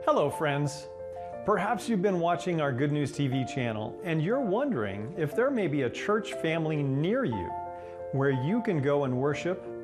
Hello, friends. Perhaps you've been watching our Good News TV channel and you're wondering if there may be a church family near you where you can go and worship